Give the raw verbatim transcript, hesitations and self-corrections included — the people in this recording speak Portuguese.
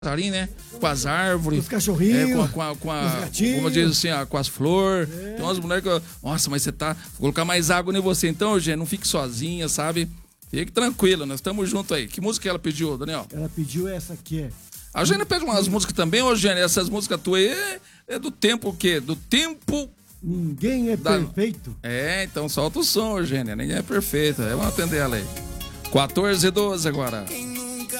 ali, né? Com as árvores. Com os cachorrinhos. É, com a, com a, com a os gatinhos. como diz assim, ó, com as flores. É. Tem umas mulheres que. Nossa, mas você tá. Vou colocar mais água em você. Então, Eugênia, não fique sozinha, sabe? Fique tranquila, nós estamos juntos aí. Que música ela pediu, Daniel? Ela pediu essa aqui, é. A Eugênia pede umas músicas também, ô Eugênia. Essas músicas tuas aí é, é do tempo o quê? Do tempo. Ninguém é da... perfeito. É, então solta o som, Eugênia. Ninguém é perfeito. Vamos atender ela aí. quatorze e doze agora.